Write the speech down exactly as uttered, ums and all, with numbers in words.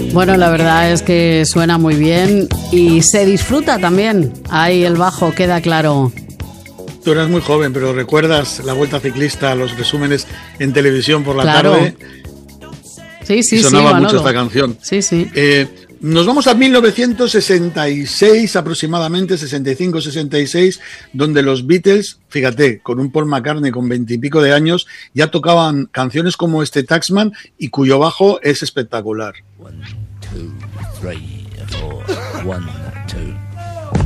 Bueno, la verdad es que suena muy bien y se disfruta también. Ahí el bajo queda claro. Tú eras muy joven, pero ¿recuerdas la Vuelta Ciclista, los resúmenes en televisión por la claro. tarde? Sí, sí, y sonaba sí, mucho Manolo. esta canción. Sí, sí. Eh, nos vamos a mil novecientos sesenta y seis aproximadamente, sesenta y cinco sesenta y seis, donde los Beatles, fíjate, con un Paul McCartney con veintipico de años, ya tocaban canciones como este Taxman y cuyo bajo es espectacular. One, two, three, four. One, two.